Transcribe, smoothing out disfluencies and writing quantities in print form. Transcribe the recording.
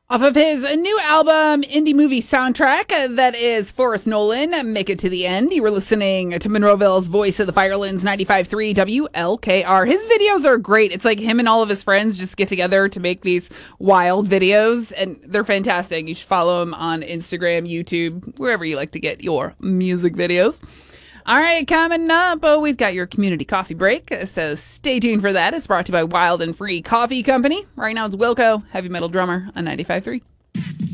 Off of his new album, indie movie soundtrack, that is Forrest Nolan, Make It to the End. You were listening to Monroeville's Voice of the Firelands 95.3 WLKR. His videos are great. It's like him and all of his friends just get together to make these wild videos, and they're fantastic. You should follow him on Instagram, YouTube, wherever you like to get your music videos. All right, coming up, we've got your community coffee break, so stay tuned for that. It's brought to you by Wild and Free Coffee Company. Right now it's Wilco, heavy metal drummer on 95.3.